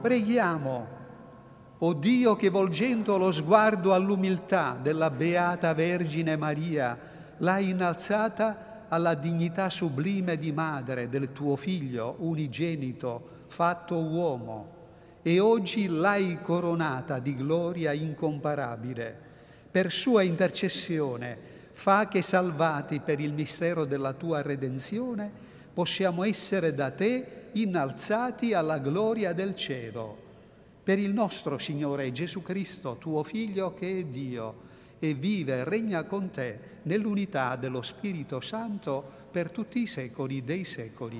preghiamo. O Dio, che volgendo lo sguardo all'umiltà della Beata Vergine Maria, l'hai innalzata alla dignità sublime di madre del tuo Figlio unigenito, fatto uomo, e oggi l'hai coronata di gloria incomparabile. Per sua intercessione, fa che, salvati per il mistero della tua redenzione, possiamo essere da te innalzati alla gloria del cielo. Per il nostro Signore Gesù Cristo, tuo Figlio, che è Dio, e vive e regna con te nell'unità dello Spirito Santo per tutti i secoli dei secoli.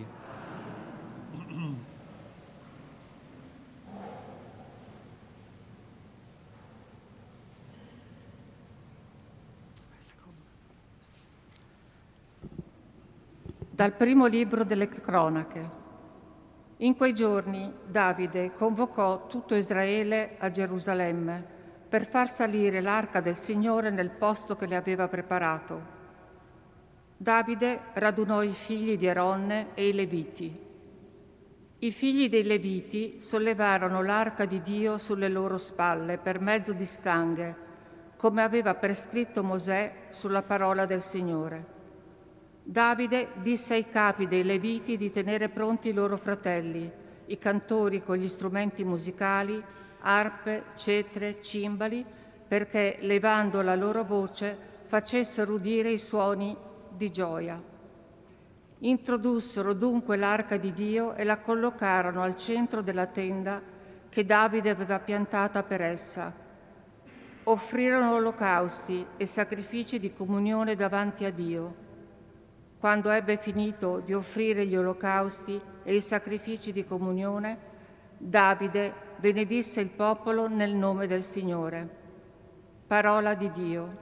Dal primo libro delle Cronache. In quei giorni Davide convocò tutto Israele a Gerusalemme per far salire l'arca del Signore nel posto che le aveva preparato. Davide radunò i figli di Aronne e i Leviti. I figli dei Leviti sollevarono l'arca di Dio sulle loro spalle per mezzo di stanghe, come aveva prescritto Mosè sulla parola del Signore. Davide disse ai capi dei Leviti di tenere pronti i loro fratelli, i cantori con gli strumenti musicali, arpe, cetre, cimbali, perché, levando la loro voce, facessero udire i suoni di gioia. Introdussero dunque l'arca di Dio e la collocarono al centro della tenda che Davide aveva piantata per essa. Offrirono olocausti e sacrifici di comunione davanti a Dio. Quando ebbe finito di offrire gli olocausti e i sacrifici di comunione, Davide benedisse il popolo nel nome del Signore. Parola di Dio.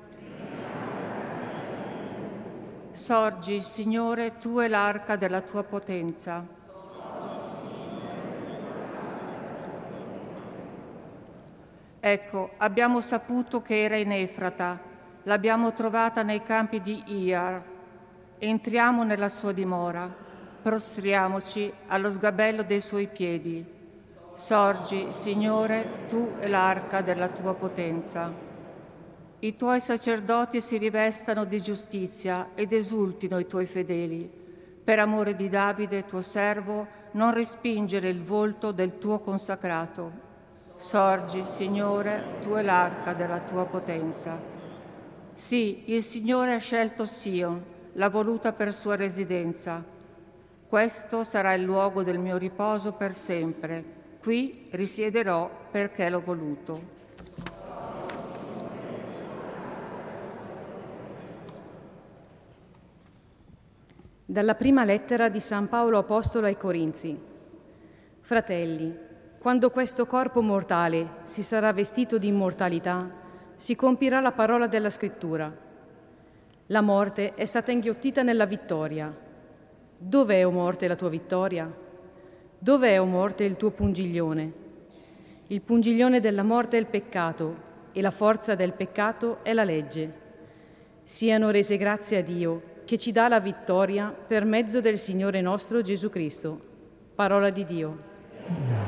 Sorgi, Signore, tu e l'arca della tua potenza. Ecco, abbiamo saputo che era in Efrata, l'abbiamo trovata nei campi di Iar. Entriamo nella sua dimora, prostriamoci allo sgabello dei suoi piedi. Sorgi, Signore, tu e l'arca della tua potenza. I tuoi sacerdoti si rivestano di giustizia ed esultino i tuoi fedeli. Per amore di Davide, tuo servo, non respingere il volto del tuo consacrato. Sorgi, Signore, tu e l'arca della tua potenza. Sì, il Signore ha scelto Sion, l'ha voluta per sua residenza. Questo sarà il luogo del mio riposo per sempre. Qui risiederò perché l'ho voluto. Dalla prima lettera di San Paolo Apostolo ai Corinzi. Fratelli, quando questo corpo mortale si sarà vestito di immortalità, si compirà la parola della Scrittura. La morte è stata inghiottita nella vittoria. Dov'è, o morte, la tua vittoria? Dov'è, o morte, il tuo pungiglione? Il pungiglione della morte è il peccato e la forza del peccato è la legge. Siano rese grazie a Dio che ci dà la vittoria per mezzo del Signore nostro Gesù Cristo. Parola di Dio.